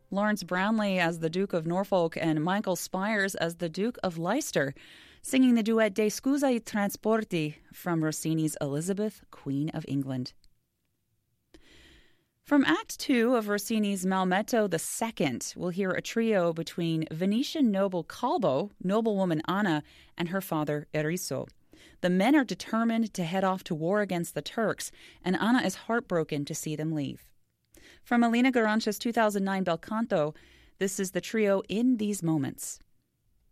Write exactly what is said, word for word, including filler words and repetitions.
Lawrence Brownlee as the Duke of Norfolk and Michael Spires as the Duke of Leicester, singing the duet De Scusa I Trasporti from Rossini's Elizabeth, Queen of England. From Act Two of Rossini's Maometto the Second, we'll hear a trio between Venetian noble Calbo, noblewoman Anna, and her father Eriso. The men are determined to head off to war against the Turks, and Anna is heartbroken to see them leave. From Elena Garancia's two thousand nine Bel Canto, this is the trio In These Moments.